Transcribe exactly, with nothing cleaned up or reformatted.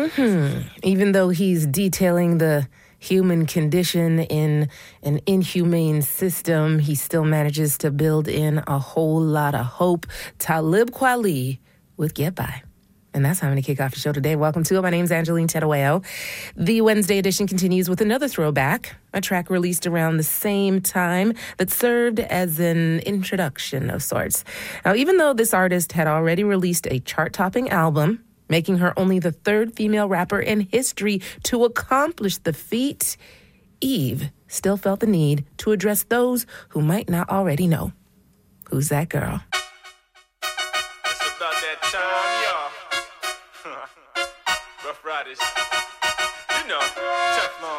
Mm-hmm. Even though he's detailing the human condition in an inhumane system, he still manages to build in a whole lot of hope. Talib Kweli with Get By. And that's how I'm going to kick off the show today. Welcome to it. My name's Angeline Tedoeo. The Wednesday edition continues with another throwback, a track released around the same time that served as an introduction of sorts. Now, even though this artist had already released a chart-topping album, making her only the third female rapper in history to accomplish the feat, Eve still felt the need to address those who might not already know. Who's that girl? It's about that time, y'all. Rough Riders. You know, Teflon.